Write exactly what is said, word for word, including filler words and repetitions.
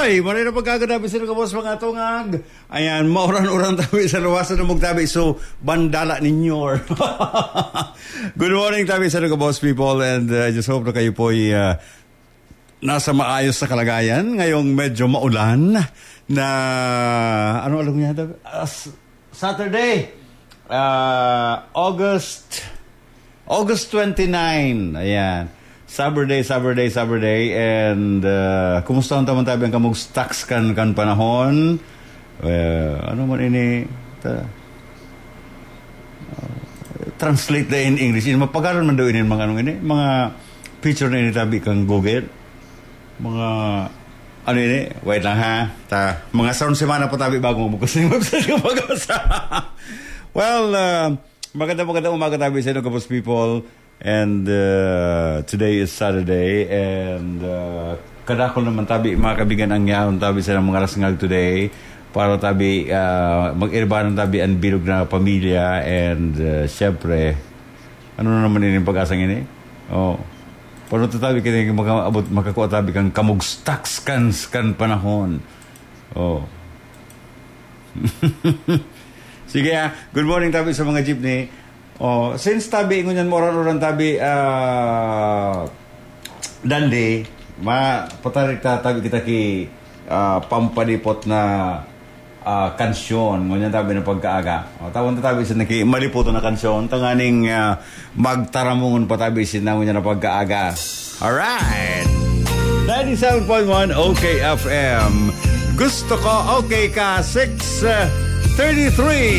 Ay, maray na pagkagadabi sila ka boss mga tungag. Ayan, mauran-uran tabi sa luwasan na magtabi. So, bandala ninyo. Good morning tabi sa ka boss people. And I uh, just hope na kayo po ay uh, nasa maayos na kalagayan. Ngayong medyo maulan na, ano alam niya? Uh, Saturday, uh, August, August twenty-ninth. Ayan. Saturday, Saturday, Saturday, and uh, kumusta ang taman tabi ang kamug stocks kan kan panahon? Uh, ano man ini? Ta, uh, translate na in English. In mapagaran man daw ini mga anong ini, mga picture na ini tabi kang Google. Mga ano ini? Wait lang ha. Ta, mga sound semana pa tabi bago mo kasi website ng pag-asa. Well, uh, maganda maganda umaga tabi sa inyo kapos people. And uh, today is Saturday and uh, kadakol naman tabi mga kabigan ang yaon tabi sa mga rasngal today para tabi uh, mag-irbanan tabi ang bilog na pamilya and uh, syempre ano na naman yun yung pag-asang ini oh para tabi kaya makaabot makakuha tabi kang kamug stocks kan kan panahon oh sige ah good morning tabi sa mga jeepney. Oh, since tabi ngunyan mo oran-oran tabi uh, dandi ma patarik ta tabi kita ki uh, pampadipot na uh, kansyon ngunyan tabi na pagkaaga. Oh, tawon ta tabi sa naki maliputo na kansyon tanganing uh, magtaramungon pa tabi sin ngunyan na pagkaaga. All right. ninety-seven point one OK F M. Gusto ko okay ka six thirty-three.